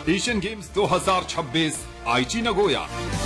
Asian games 2026 आईची Nagoya.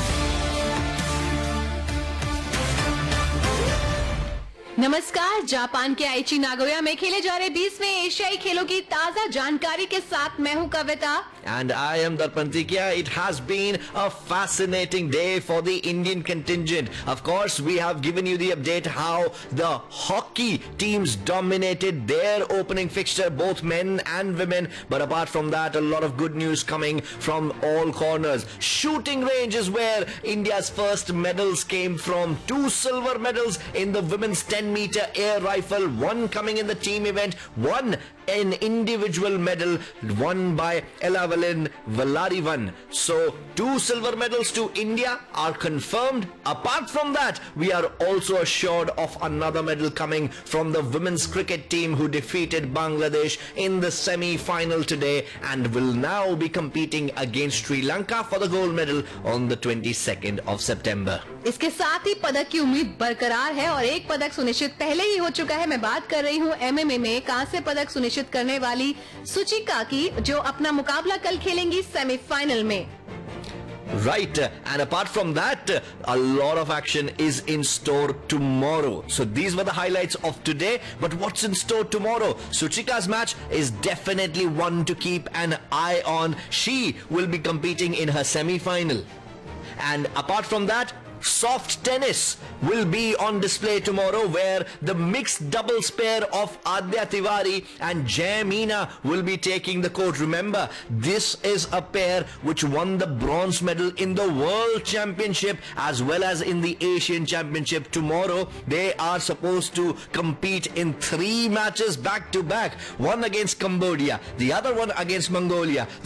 नमस्कार। Japan के आइची नागोया में खेले जा रहे 20वें एशियाई खेलों की ताजा जानकारी के साथ मैं हूं कविता। And I am Darpan Tikia. It has been a fascinating day for the Indian contingent. Of course, we have given you the update how the hockey teams dominated their opening fixture, both men and women. But apart from that, a lot of good news coming from all corners. Shooting range is where India's first medals came from. 2 silver medals in the women's 10-meter air rifle, 1 coming in the team event, 1 an individual medal won by Elavalin Valarivan. So 2 silver medals to India are confirmed. Apart from that, we are also assured of another medal coming from the women's cricket team who defeated Bangladesh in the semi-final today and will now be competing against Sri Lanka for the gold medal on the 22nd of September. इसके साथ ही पदक की उम्मीद बरकरार है और एक पदक सुनिश्चित पहले ही हो चुका है। मैं बात कर रही हूँ एमएमए में कांस्य पदक सुनिश्चित करने वाली सुचिका की, जो अपना मुकाबला कल खेलेंगी सेमीफाइनल में। Right, and apart from that, a lot of action is in store tomorrow. So these were the highlights of today, but what's in store tomorrow? Suchika's match is definitely one to keep an eye on. She will be competing in her semi-final. And apart from that, soft tennis will be on display tomorrow, where the mixed doubles pair of Adya Tiwari and Jai Meena will be taking the court. Remember, this is a pair which won the bronze medal in the World Championship as well as in the Asian Championship. Tomorrow, they are supposed to compete in 3 matches back to back. One against Cambodia, the other one against Mongolia.